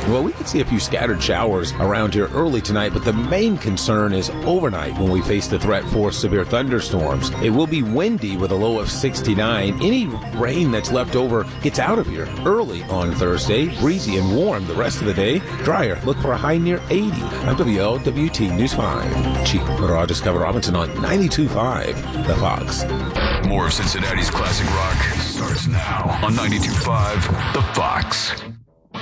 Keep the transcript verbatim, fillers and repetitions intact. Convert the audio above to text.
Well, we could see a few scattered showers around here early tonight, but the main concern is overnight when we face the threat for severe thunderstorms. It will be windy with a low of sixty-nine. Any rain that's left over gets out of here early on Thursday. Breezy and warm the rest of the day. Drier. Look for a high near eighty. I'm W L W T News five. Chief Meteorologist Kevin Robinson on ninety-two point five The Fox. More of Cincinnati's classic rock starts now on ninety-two point five The Fox.